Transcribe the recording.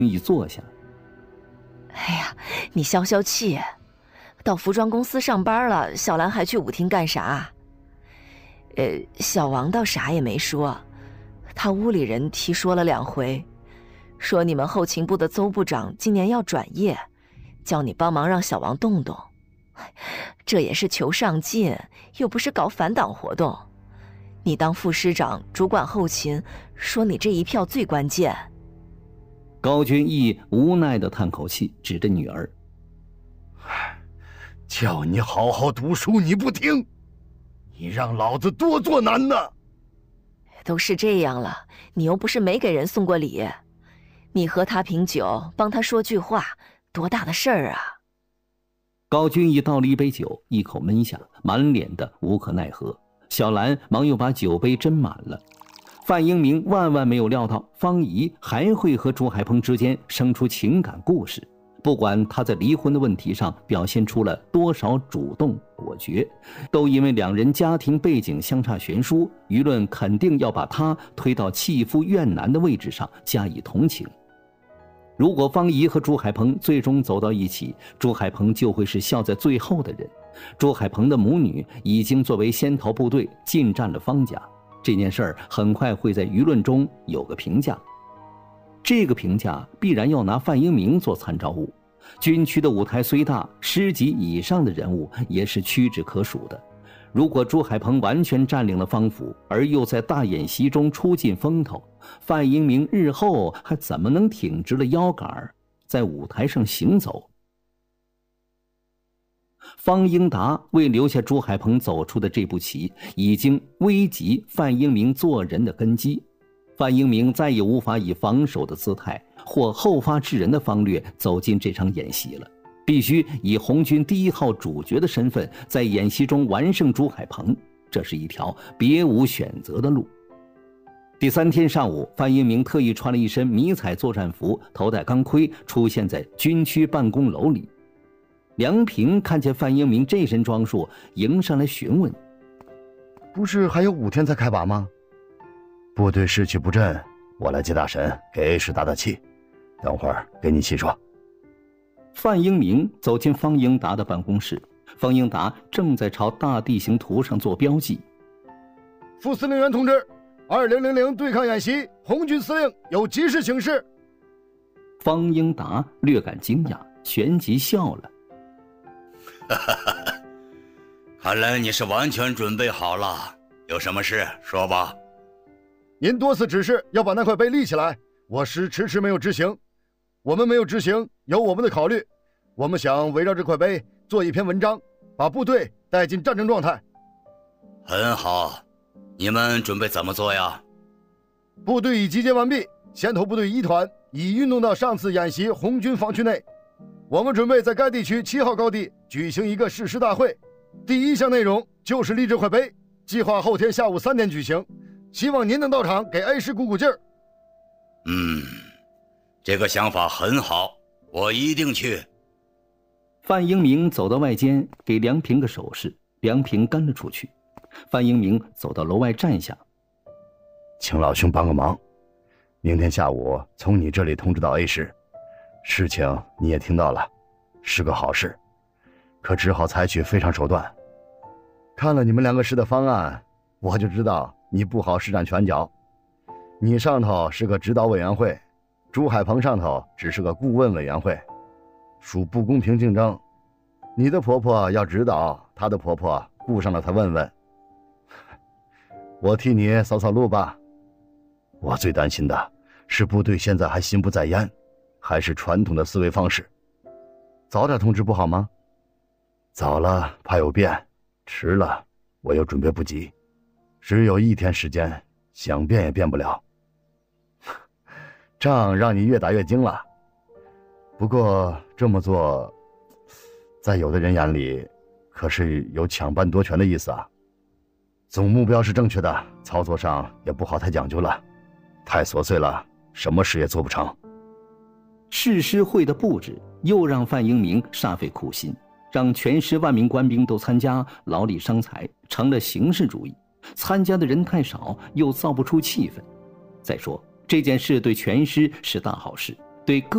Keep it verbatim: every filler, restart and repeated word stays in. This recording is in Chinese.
一坐下。 哎呀，你消消气，到服装公司上班了，小兰还去舞厅干啥？呃，小王倒啥也没说，他屋里人提说了两回，说你们后勤部的邹部长今年要转业，叫你帮忙让小王动动。这也是求上进，又不是搞反党活动。你当副师长，主管后勤，说你这一票最关键。 高君义无奈地叹口气，指着女儿： 叫你好好读书你不听，你让老子多做难呢。 都是这样了，你又不是没给人送过礼，你喝他瓶酒，帮他说句话，多大的事儿啊。 高君义倒了一杯酒，一口闷下，满脸的无可奈何。小兰忙又把酒杯斟满了。范英明万万没有料到方怡还会和朱海鹏之间生出情感故事，不管他在离婚的问题上表现出了多少主动果决，都因为两人家庭背景相差悬殊，舆论肯定要把他推到弃夫怨男的位置上加以同情。如果方怡和朱海鹏最终走到一起，朱海鹏就会是笑在最后的人。朱海鹏的母女已经作为先头部队进占了方家，这件事儿很快会在舆论中有个评价。这个评价必然要拿范英明做参照物。军区的舞台虽大，师级以上的人物也是屈指可数的。如果朱海鹏完全占领了方府，而又在大演习中出尽风头，范英明日后还怎么能挺直了腰杆在舞台上行走？方英达为留下朱海鹏走出的这步棋，已经危及范英明做人的根基。范英明再也无法以防守的姿态或后发制人的方略走进这场演习了，必须以红军第一号主角的身份在演习中完胜朱海鹏，这是一条别无选择的路。第三天上午，范英明特意穿了一身迷彩作战服，头戴钢盔，出现在军区办公楼里。梁平看见范英明这身装束，迎上来询问： 不是还有五天才开拔吗？部队士气不振，我来接大神给 A 师打打气，等会儿给你细说。 范英明走进方英达的办公室，方英达正在朝大地形图上做标记。 副司令员同志，二零零零对抗演习，红军司令有急事请示。 方英达略感惊讶，旋即笑了。 看来你是完全准备好了，有什么事说吧。 您多次指示要把那块碑立起来，我师迟迟没有执行。我们没有执行，有我们的考虑。我们想围绕这块碑做一篇文章，把部队带进战争状态。 很好，你们准备怎么做呀？ 部队已集结完毕，先头部队一团已运动到上次演习红军防区内。我们准备在该地区七号高地举行一个誓师大会，第一项内容就是立这块碑，计划后天下午三点举行，希望您能到场给 A 师鼓鼓劲儿。 嗯，这个想法很好，我一定去。 范英明走到外间，给梁平个手势，梁平跟了出去。范英明走到楼外站下， 请老兄帮个忙，明天下午从你这里通知到 A 师，事情你也听到了，是个好事，可只好采取非常手段。看了你们两个师的方案，我就知道你不好施展拳脚。你上头是个指导委员会，朱海鹏上头只是个顾问委员会，属不公平竞争。你的婆婆要指导，她的婆婆顾上了她问问。我替你扫扫路吧。我最担心的是部队现在还心不在焉，还是传统的思维方式。早点通知不好吗？早了怕有变，迟了我又准备不及。只有一天时间，想变也变不了。仗让你越打越精了。不过这么做，在有的人眼里，可是有抢办夺权的意思啊。总目标是正确的，操作上也不好太讲究了，太琐碎了，什么事也做不成。 誓师会的布置又让范英明煞费苦心，让全师万名官兵都参加，劳力伤财，成了形式主义。参加的人太少，又造不出气氛。再说这件事对全师是大好事，对各